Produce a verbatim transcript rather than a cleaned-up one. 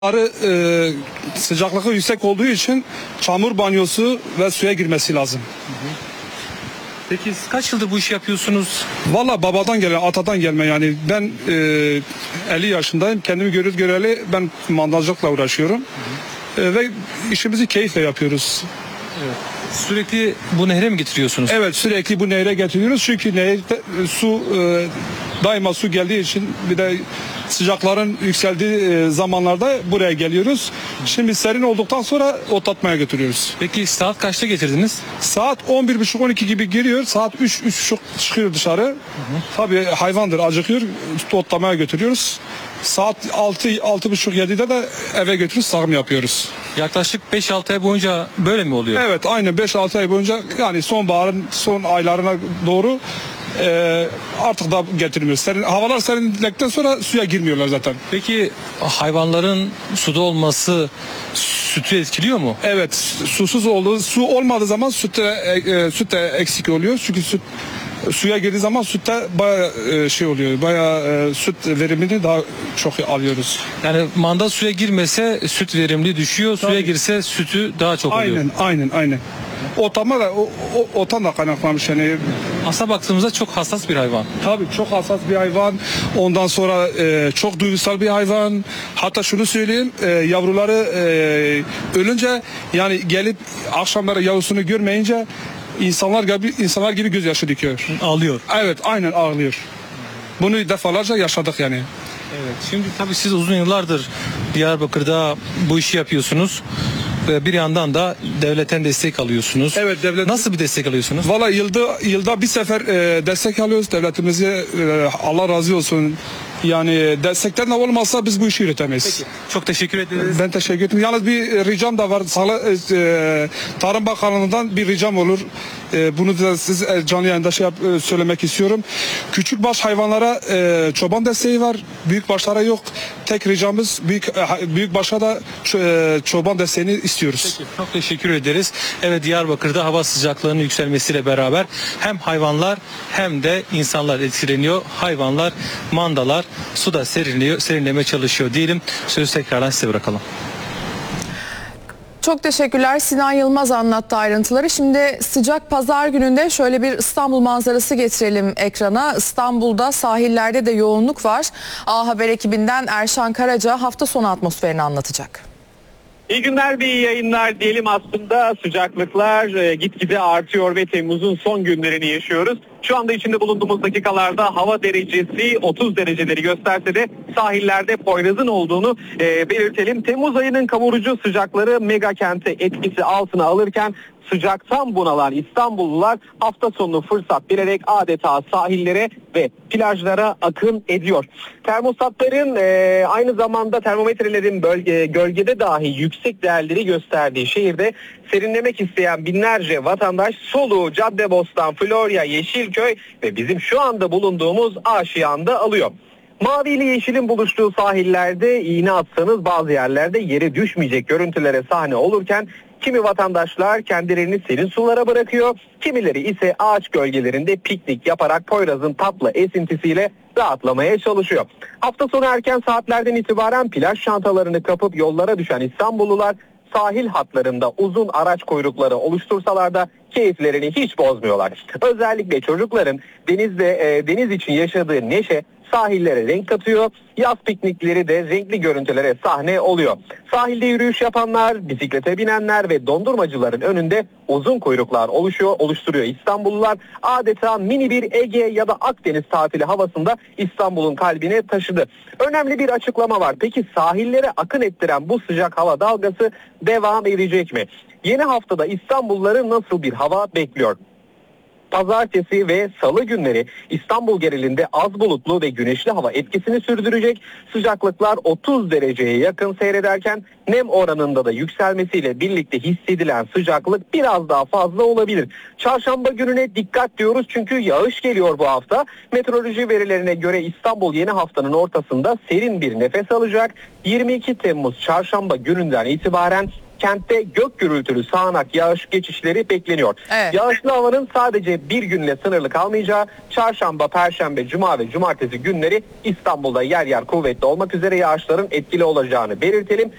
Arı e, sıcaklığı yüksek olduğu için çamur banyosu ve suya girmesi lazım. Peki kaç yıldır bu işi yapıyorsunuz? Valla babadan gelen, atadan gelme yani. Ben e, elli yaşındayım. Kendimi görür göreli ben mandalcılıkla uğraşıyorum. E, ve işimizi keyifle yapıyoruz. Evet. Sürekli bu nehre mi getiriyorsunuz? Evet, sürekli bu nehre getiriyoruz. Çünkü nehirde su e, daima su geldiği için, bir de sıcakların yükseldiği e, zamanlarda buraya geliyoruz. Şimdi serin olduktan sonra otlatmaya götürüyoruz. Peki saat kaçta getirdiniz? Saat on bir buçuk on iki gibi giriyor. Saat üç üç buçuk çıkıyor dışarı. Hı hı. Tabii hayvandır, acıkıyor. Otlamaya götürüyoruz. Saat altı altı buçuk yedide de eve götürüp sağım yapıyoruz. Yaklaşık beş altı ay boyunca böyle mi oluyor? Evet, aynı beş altı ay boyunca, yani sonbaharın son aylarına doğru e, artık da getirmiyoruz. Serin, havalar serinledikten sonra suya girmiyorlar zaten. Peki hayvanların suda olması sütü etkiliyor mu? Evet, susuz olduğu, su olmadığı zaman sütte e, e, süt de eksik oluyor. Çünkü süt suya girdiği zaman sütte bayağı e, şey oluyor. Bayağı e, süt verimini daha çok alıyoruz. Yani manda suya girmese süt verimli düşüyor. Suya Tabii. girse sütü daha çok oluyor. Aynen, aynen, aynen. Otama da o, o, otan da kaynaklanmış yani. Aslına baktığımızda çok hassas bir hayvan. Tabii çok hassas bir hayvan. Ondan sonra e, çok duygusal bir hayvan. Hatta şunu söyleyeyim, e, yavruları e, ölünce, yani gelip akşamları yavrusunu görmeyince insanlar gibi insanlar gibi gözyaşı döküyor. Ağlıyor. Evet, aynen ağlıyor. Bunu defalarca yaşadık yani. Evet. Şimdi tabii siz uzun yıllardır Diyarbakır'da bu işi yapıyorsunuz. Ve bir yandan da devletten destek alıyorsunuz. Evet, devlet. Nasıl bir destek alıyorsunuz? Valla yılda yılda bir sefer e, destek alıyoruz devletimize. E, Allah razı olsun. Yani destekten de olmazsa biz bu işi yürütemeyiz. Peki. Çok teşekkür ederiz. Ben teşekkür ederim. Yalnız bir e, ricam da var. Sağlı, e, Tarım Bakanlığı'ndan bir ricam olur. E, bunu da siz e, canlı yayında şey yap, e, söylemek istiyorum. Küçük baş hayvanlara e, çoban desteği var. Büyük başlara yok. Tek ricamız büyük e, büyük başa da e, çoban desteğini istiyoruz. Peki, çok teşekkür ederiz. Evet, Diyarbakır'da hava sıcaklığının yükselmesiyle beraber hem hayvanlar hem de insanlar etkileniyor. Hayvanlar, mandalar suda serinliyor, serinlemeye çalışıyor diyelim. Sözü tekrardan size bırakalım. Çok teşekkürler. Sinan Yılmaz anlattı ayrıntıları. Şimdi sıcak pazar gününde şöyle bir İstanbul manzarası getirelim ekrana. İstanbul'da sahillerde de yoğunluk var. A Haber ekibinden Erşan Karaca hafta sonu atmosferini anlatacak. İyi günler ve iyi yayınlar diyelim. Aslında sıcaklıklar e, gitgide artıyor ve Temmuz'un son günlerini yaşıyoruz. Şu anda içinde bulunduğumuz dakikalarda hava derecesi otuz dereceleri gösterse de sahillerde Poyraz'ın olduğunu e, belirtelim. Temmuz ayının kavurucu sıcakları mega kenti etkisi altına alırken sıcaktan bunalan İstanbullular hafta sonu fırsat bilerek adeta sahillere ve plajlara akın ediyor. Termostatların e, aynı zamanda termometrelerin bölge, gölgede dahi yüksek değerleri gösterdiği şehirde serinlemek isteyen binlerce vatandaş Solu, Caddebostan, Florya, Yeşilköy ve bizim şu anda bulunduğumuz Aşiyan'da alıyor. Mavi ile yeşilin buluştuğu sahillerde iğne atsanız bazı yerlerde yere düşmeyecek görüntülere sahne olurken kimi vatandaşlar kendilerini serin sulara bırakıyor, kimileri ise ağaç gölgelerinde piknik yaparak Poyraz'ın tatlı esintisiyle rahatlamaya çalışıyor. Hafta sonu erken saatlerden itibaren plaj çantalarını kapıp yollara düşen İstanbullular sahil hatlarında uzun araç kuyrukları oluştursalar da keyiflerini hiç bozmuyorlar. Özellikle çocukların denizde e, deniz için yaşadığı neşe sahillere renk katıyor. Yaz piknikleri de renkli görüntülere sahne oluyor. Sahilde yürüyüş yapanlar, bisiklete binenler ve dondurmacıların önünde uzun kuyruklar oluşuyor, oluşturuyor İstanbullular. Adeta mini bir Ege ya da Akdeniz tatili havasında İstanbul'un kalbine taşıdı. Önemli bir açıklama var. Peki sahillere akın ettiren bu sıcak hava dalgası devam edecek mi? Yeni haftada İstanbulluları nasıl bir hava bekliyor? Pazartesi ve salı günleri İstanbul genelinde az bulutlu ve güneşli hava etkisini sürdürecek. Sıcaklıklar otuz dereceye yakın seyrederken nem oranında da yükselmesiyle birlikte hissedilen sıcaklık biraz daha fazla olabilir. Çarşamba gününe dikkat diyoruz çünkü yağış geliyor bu hafta. Meteoroloji verilerine göre İstanbul yeni haftanın ortasında serin bir nefes alacak. yirmi iki Temmuz çarşamba gününden itibaren kentte gök gürültülü sağanak yağış geçişleri bekleniyor. Evet. Yağışlı havanın sadece bir günle sınırlı kalmayacağı, çarşamba, perşembe, cuma ve cumartesi günleri İstanbul'da yer yer kuvvetli olmak üzere yağışların etkili olacağını belirtelim.